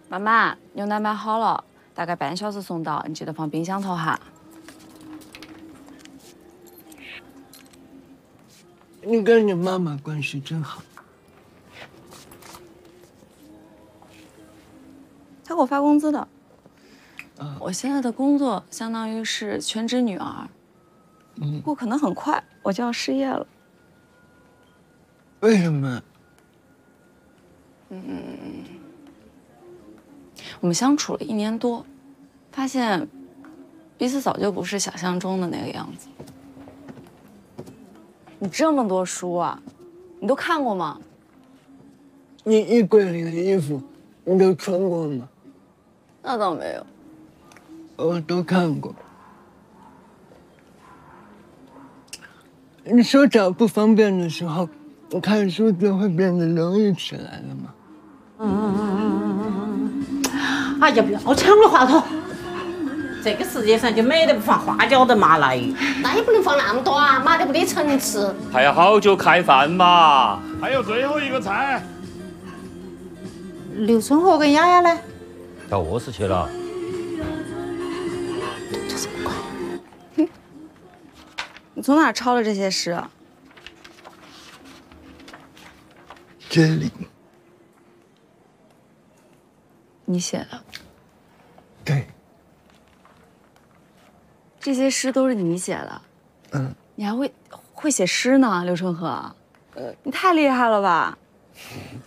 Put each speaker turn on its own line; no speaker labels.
妈妈，牛奶买好了，大概半小时送到，你记得放冰箱头哈。
你跟你妈妈关系真好。
他给我发工资的。我现在的工作相当于是全职女儿。不过可能很快我就要失业了。
为什么？
我们相处了1年多，发现彼此早就不是想象中的那个样子。你这么多书啊，你都看过吗？
你衣柜里的衣服，你都穿过吗？
那倒没有。
我都看过。你手脚不方便的时候，看书就会变得容易起来了吗？
哎呀，不要抢了话筒！这个世界上就没得不放花椒的嘛来。
那也不能放那么多啊，麻得不得层次。
还要好久开饭嘛？
还有最后一个菜。
刘春和跟雅雅呢？
到卧室去了。
你从哪儿抄的这些诗啊？
这里。
你写的？
对。
这些诗都是你写的？你还会写诗呢，刘春和？你太厉害了吧！